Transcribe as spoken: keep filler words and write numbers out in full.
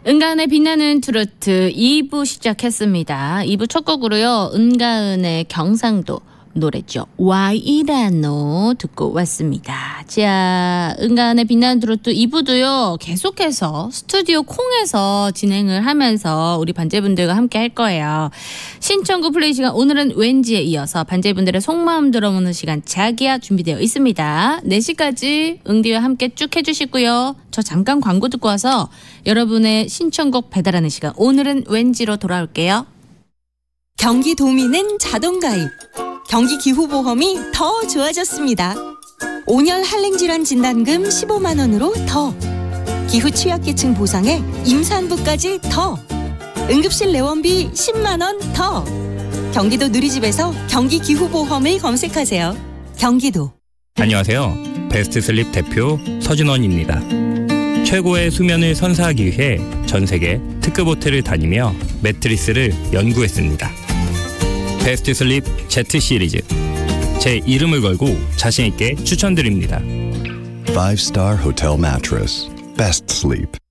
은가은의 빛나는 트로트 이 부 시작했습니다. 이 부 첫 곡으로요. 은가은의 경상도 노래죠. 와이라노 듣고 왔습니다. 자, 은가은의 빛나는 트로트 이 부도요. 계속해서 스튜디오 콩에서 진행을 하면서 우리 반제분들과 함께 할 거예요. 신청곡 플레이 시간 오늘은 왠지에 이어서 반제분들의 속마음 들어보는 시간 자기야 준비되어 있습니다. 네 시까지 응디와 함께 쭉 해주시고요. 저 잠깐 광고 듣고 와서 여러분의 신청곡 배달하는 시간 오늘은 왠지로 돌아올게요. 경기도민은 자동가입. 경기기후보험이 더 좋아졌습니다. 오 년 한랭질환 진단금 십오만 원으로 더. 기후 취약계층 보상에 임산부까지 더. 응급실 내원비 십만 원 더. 경기도 누리집에서 경기기후보험을 검색하세요. 경기도. 안녕하세요. 베스트슬립 대표 서준원입니다. 최고의 수면을 선사하기 위해 전 세계 특급 호텔을 다니며 매트리스를 연구했습니다. 베스트슬립 Z 시리즈. 제 이름을 걸고 자신있게 추천드립니다. Five-star hotel mattress. Best sleep.